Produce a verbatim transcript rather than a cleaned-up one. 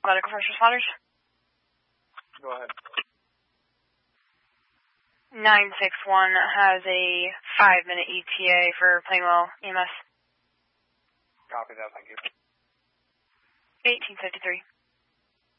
Medical first responders. Go ahead. nine six one has a five-minute E T A for Plainwell E M S. Copy that, thank you. eighteen fifty-three.